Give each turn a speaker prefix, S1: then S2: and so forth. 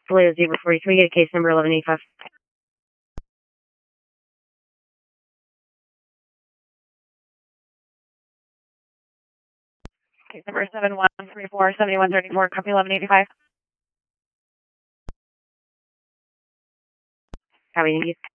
S1: Toledo 043, get a case number 1185. Case number 7134, 7134, copy 1185. Copy, thank you.